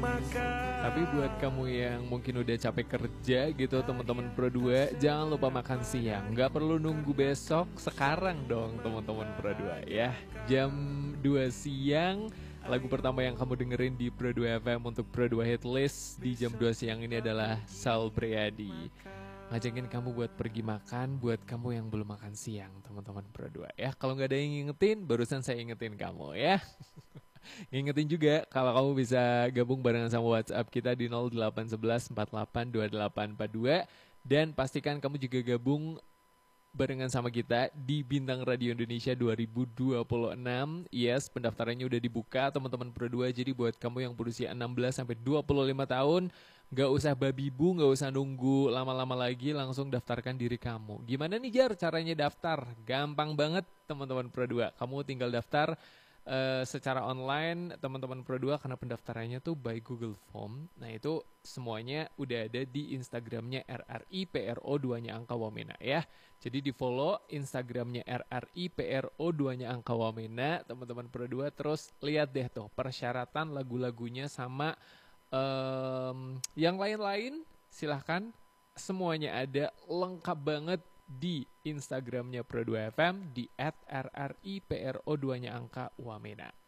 Tapi buat kamu yang mungkin udah capek kerja gitu teman-teman Pro 2, jangan lupa makan siang. Nggak perlu nunggu besok, sekarang dong teman-teman Pro 2 ya. Jam 2 siang, lagu pertama yang kamu dengerin di Pro 2 FM untuk Pro 2 Hitlist di jam 2 siang ini adalah Sal Priadi. Ngajakin kamu buat pergi makan, buat kamu yang belum makan siang teman-teman Pro 2 ya. Kalau nggak ada yang ngingetin, barusan saya ingetin kamu ya. Ngingetin juga kalau kamu bisa gabung barengan sama WhatsApp kita di 0811 482842 dan pastikan kamu juga gabung barengan sama kita di Bintang Radio Indonesia 2026. Yes, pendaftarannya udah dibuka teman-teman Pro 2. Jadi buat kamu yang berusia 16 sampai 25 tahun, gak usah babi bu, gak usah nunggu lama-lama lagi, langsung daftarkan diri kamu. Gimana nih Jar caranya daftar? Gampang banget teman-teman Pro 2. Kamu tinggal daftar secara online teman-teman Pro 2 karena pendaftarannya tuh by Google Form. Nah itu semuanya udah ada di Instagramnya RRI PRO 2-nya angka Wamena ya. Jadi di follow Instagramnya RRI PRO 2-nya angka Wamena teman-teman Pro 2. Terus lihat deh tuh persyaratan lagu-lagunya sama yang lain-lain. Silahkan, semuanya ada lengkap banget di Instagramnya Pro 2 FM di @rripro2-nya angka Wamena.